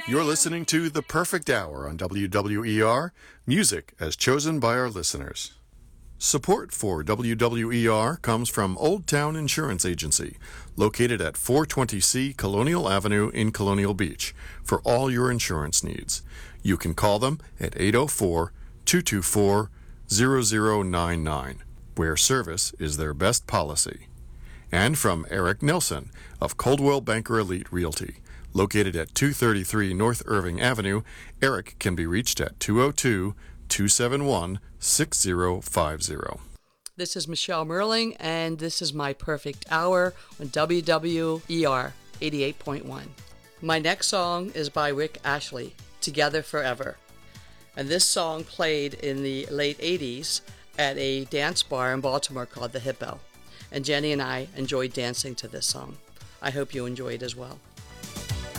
You're listening to The Perfect Hour on WWER, music as chosen by our listeners. Support for WWER comes from Old Town Insurance Agency, located at 420C Colonial Avenue in Colonial Beach, for all your insurance needs. You can call them at 804-224-0099, where service is their best policy. And from Eric Nelson of Coldwell Banker Elite Realty. Located at 233 North Irving Avenue, Eric can be reached at 202-271-6050. This is Michelle Merling, and this is my perfect hour on WWER 88.1. My next song is by Rick Ashley, Together Forever. And this song played in the late 80s at a dance bar in Baltimore called the Hippo. And Jenny and I enjoyed dancing to this song. I hope you enjoy it as well.